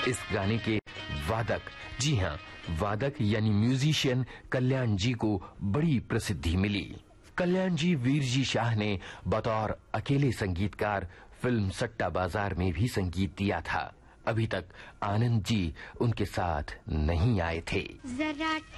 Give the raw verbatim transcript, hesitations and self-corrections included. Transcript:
इस गाने के वादक, जी हाँ, वादक यानी म्यूजिशियन कल्याण जी को बड़ी प्रसिद्धि मिली। कल्याण जी वीर जी शाह ने बतौर अकेले संगीतकार फिल्म सट्टा बाजार में भी संगीत दिया था। अभी तक आनंद जी उनके साथ नहीं आए थे। जरा